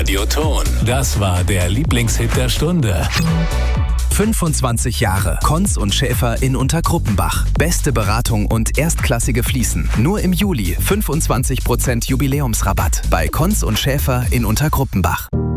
Radioton. Das war der Lieblingshit der Stunde. 25 Jahre. Konz und Schäfer in Unterkruppenbach. Beste Beratung und erstklassige Fliesen. Nur im Juli 25% Jubiläumsrabatt bei Konz und Schäfer in Unterkruppenbach.